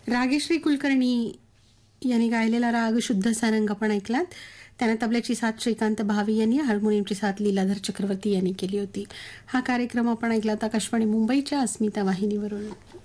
रागेश्री कुलकर्णी यांनी गायलेला राग शुद्ध सारंग आपण ऐकलात. त्यानं तबल्याची साथ श्रीकांत भावी यांनी, हार्मोनियमची साथ लीलाधर चक्रवर्ती यांनी केली होती. हा कार्यक्रम आपण ऐकलात आकाशवाणी मुंबईच्या अस्मिता वाहिनीवरून.